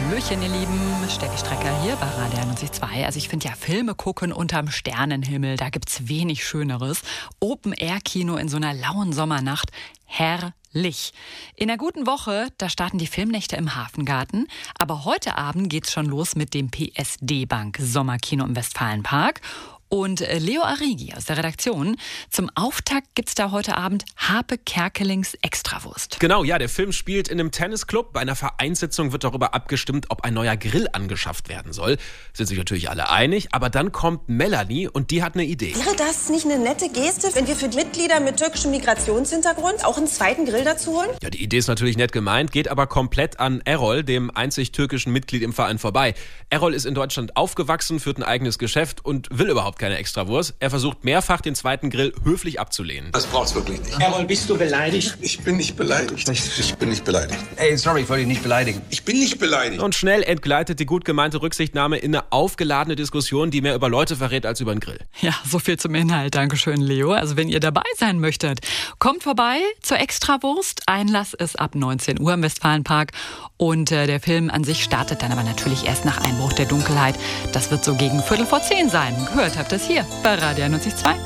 Hallöchen, ihr Lieben. Steffi Strecker hier bei Radio 91.2. Also ich finde ja, Filme gucken unterm Sternenhimmel, da gibt's wenig Schöneres. Open-Air-Kino in so einer lauen Sommernacht, herrlich. In einer guten Woche, da starten die Filmnächte im Hafengarten. Aber heute Abend geht's schon los mit dem PSD Bank Sommerkino im Westfalenpark. Und Leo Arrighi aus der Redaktion. Zum Auftakt gibt's da heute Abend Harpe Kerkelings Extrawurst. Genau, ja, der Film spielt in einem Tennisclub. Bei einer Vereinssitzung wird darüber abgestimmt, ob ein neuer Grill angeschafft werden soll. Sind sich natürlich alle einig, aber dann kommt Melanie und die hat eine Idee. Wäre das nicht eine nette Geste, wenn wir für die Mitglieder mit türkischem Migrationshintergrund auch einen zweiten Grill dazu holen? Ja, die Idee ist natürlich nett gemeint, geht aber komplett an Errol, dem einzig türkischen Mitglied im Verein, vorbei. Errol ist in Deutschland aufgewachsen, führt ein eigenes Geschäft und will überhaupt keine Extrawurst. Er versucht mehrfach, den zweiten Grill höflich abzulehnen. Das braucht's wirklich nicht. Errol, bist du beleidigt? Ich bin nicht beleidigt. Ich bin nicht beleidigt. Ey, sorry, ich wollte dich nicht beleidigen. Ich bin nicht beleidigt. Und schnell entgleitet die gut gemeinte Rücksichtnahme in eine aufgeladene Diskussion, die mehr über Leute verrät als über den Grill. Ja, so viel zum Inhalt. Dankeschön, Leo. Also wenn ihr dabei sein möchtet, kommt vorbei zur Extrawurst. Einlass ist ab 19 Uhr im Westfalenpark. Und der Film an sich startet dann aber natürlich erst nach Einbruch der Dunkelheit. Das wird so gegen 9:15 sein. Gehört habt ihr es hier bei Radio 91.2.